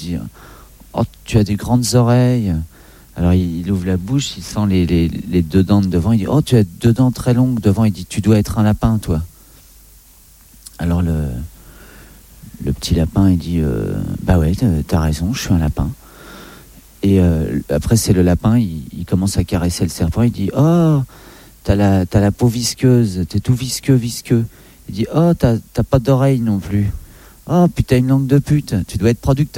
dit « Oh, tu as des grandes oreilles ». Alors il ouvre la bouche, il sent les deux dents de devant, il dit « Oh, tu as deux dents très longues devant ». Il dit « Tu dois être un lapin, toi ». Alors le petit lapin, il dit « Bah ouais, t'as raison, je suis un lapin ». Et après, c'est le lapin, il commence à caresser le serpent, il dit « Oh, t'as la peau visqueuse, t'es tout visqueux. » Il dit « Oh, t'as pas d'oreilles non plus. Oh, puis t'as une langue de pute, tu dois être producteur. »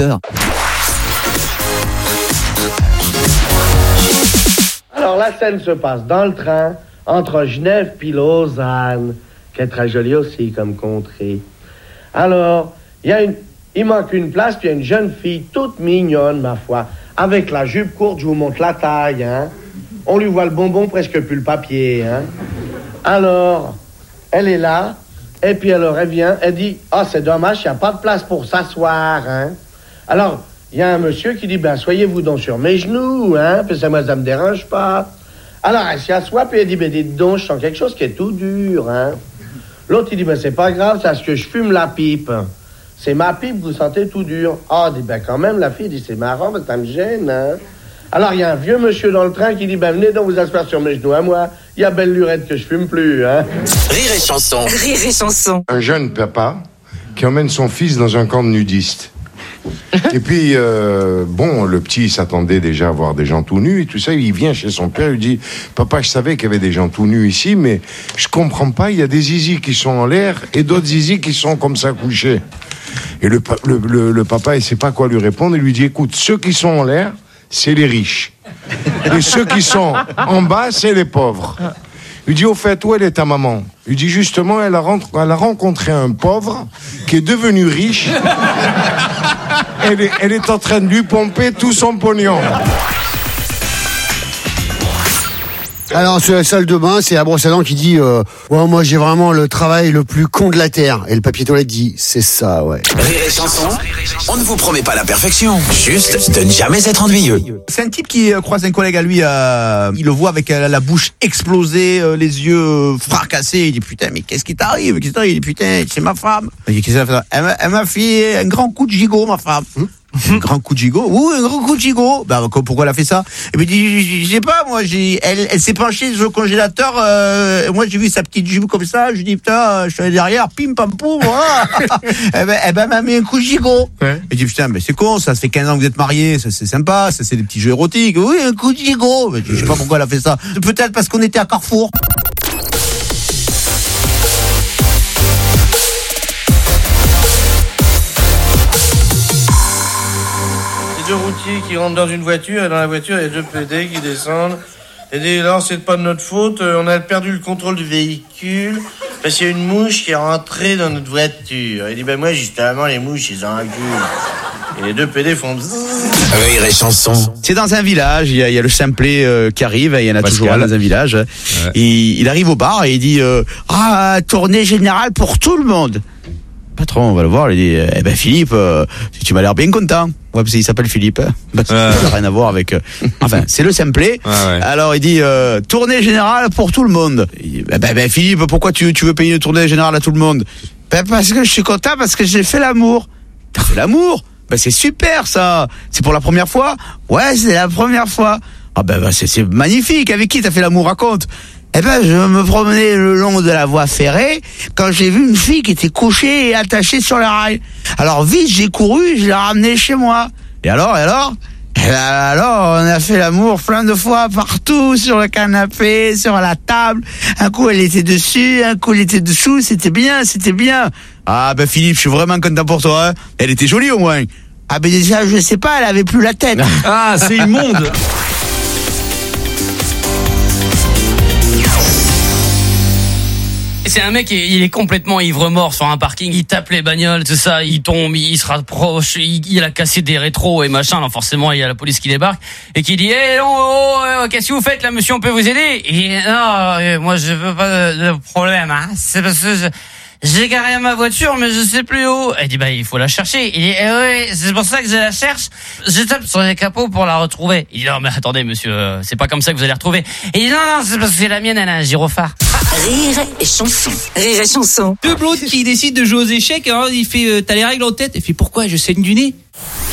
Alors la scène se passe dans le train entre Genève puis Lausanne, qui est très jolie aussi comme contrée. Alors, il manque une place, puis il y a une jeune fille toute mignonne, ma foi, avec la jupe courte, je vous montre la taille, hein. On lui voit le bonbon, presque plus le papier, hein. Alors, elle est là, et puis alors elle vient, elle dit « Ah, c'est dommage, il n'y a pas de place pour s'asseoir, hein. » Alors, il y a un monsieur qui dit « Ben, soyez-vous donc sur mes genoux, hein, puis ça me dérange pas. » Alors, elle s'y assoit, puis elle dit « Ben, dites donc, je sens quelque chose qui est tout dur, hein. » L'autre, il dit « Ben, c'est pas grave, c'est parce que je fume la pipe. C'est ma pipe, vous sentez tout dur. » Ah, dit « Ben, quand même, la fille dit « C'est marrant, mais ça me gêne, hein. » Alors, il y a un vieux monsieur dans le train qui dit « Ben, venez donc vous asseoir sur mes genoux à moi. Il y a belle lurette que je fume plus, hein. » Rire et chanson. Rire et chanson. Un jeune papa qui emmène son fils dans un camp de nudistes. Et puis, le petit s'attendait déjà à voir des gens tout nus et tout ça. Il vient chez son père, il lui dit « Papa, je savais qu'il y avait des gens tout nus ici, mais je comprends pas, il y a des zizis qui sont en l'air et d'autres zizis qui sont comme ça couchés. » Et le papa, il sait pas quoi lui répondre. Il lui dit « Écoute, ceux qui sont en l'air, c'est les riches. Et ceux qui sont en bas, c'est les pauvres. » Il dit, au fait, où elle est ta maman? Il dit, justement, elle a rencontré un pauvre qui est devenu riche. Elle est en train de lui pomper tout son pognon. Alors, sur la salle de bain, c'est la brosse à dents qui dit ouais, moi j'ai vraiment le travail le plus con de la terre. Et le papier toilette dit c'est ça, ouais. Rire et chanson, on ne vous promet pas la perfection, juste de ne jamais être ennuyeux. C'est un type qui croise un collègue à lui, il le voit avec la bouche explosée, les yeux fracassés. Il dit putain, mais qu'est-ce qui t'arrive? Il dit putain, c'est ma femme. Il dit qu'est-ce qu'elle a fait? Elle m'a fait un grand coup de gigot, ma femme. Un grand coup de gigot? Oui, un grand coup de gigot. Bah, pourquoi elle a fait ça? Et puis, il dit, je sais pas, moi, elle s'est penchée sur le congélateur, moi, j'ai vu sa petite jupe comme ça, je dis, putain, je suis allé derrière, pim, pam, poum, voilà. Elle m'a mis un coup de gigot. Ouais. Et je dis, putain, mais c'est con, ça fait 15 ans que vous êtes mariés, ça, c'est sympa, ça, c'est des petits jeux érotiques. Oui, un coup de gigot. Je sais pas pourquoi elle a fait ça. Peut-être parce qu'on était à Carrefour. Deux routiers qui rentrent dans une voiture, et dans la voiture, il y a deux PD qui descendent. Et disent, non, c'est pas de notre faute, on a perdu le contrôle du véhicule, parce qu'il y a une mouche qui est rentrée dans notre voiture. Il dit, ben moi, justement, les mouches, ils ont un cul. Et les deux PD font... Rire et chanson. C'est dans un village, il y a le simplet qui arrive, il y en a toujours un dans un village. Ouais. Et il arrive au bar et il dit, tournée générale pour tout le monde. Patron, on va le voir, il dit, eh ben Philippe, tu m'as l'air bien content. Ouais, parce qu'il s'appelle Philippe. Hein. Bah, ça n'a rien à voir avec... Enfin, c'est le simplet. Ouais. Alors, il dit, tournée générale pour tout le monde. Il dit, ben Philippe, pourquoi tu veux payer une tournée générale à tout le monde? Ben parce que je suis content, parce que j'ai fait l'amour. T'as fait l'amour? Ben c'est super, ça. C'est pour la première fois? Ouais, c'est la première fois. Ah ben c'est magnifique. Avec qui t'as fait l'amour? Raconte. Eh ben, je me promenais le long de la voie ferrée quand j'ai vu une fille qui était couchée et attachée sur les rails. Alors vite, j'ai couru, je l'ai ramenée chez moi. Et alors, on a fait l'amour plein de fois partout, sur le canapé, sur la table. Un coup, elle était dessus, un coup, elle était dessous. C'était bien. Ah ben Philippe, je suis vraiment content pour toi. Hein. Elle était jolie au moins. Ah ben déjà, je sais pas, elle avait plus la tête. Ah, c'est immonde. C'est un mec, il est complètement ivre-mort sur un parking, il tape les bagnoles, tout ça, il tombe, il se rapproche, il a cassé des rétros et machin, alors forcément il y a la police qui débarque et qui dit qu'est-ce que vous faites là monsieur, on peut vous aider? Et non, moi je veux pas de problème, hein. C'est parce que j'ai garé ma voiture mais je sais plus où. Elle dit il faut la chercher. Il dit oui, c'est pour ça que je la cherche. Je tape sur les capots pour la retrouver. Il dit non mais attendez monsieur, c'est pas comme ça que vous allez la retrouver. Il dit non, c'est parce que la mienne elle a un gyrophare. Rire et chanson. Rire et chanson. Deux blondes qui décident de jouer aux échecs, alors il fait t'as les règles en tête. Il fait pourquoi je saigne du nez?